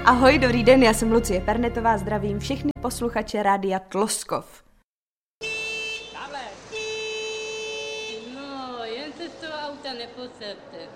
Ahoj, dobrý den, já jsem Lucie Pernetová, zdravím všechny posluchače Rádia Tloskov. No, jen se z toho auta nepocerte.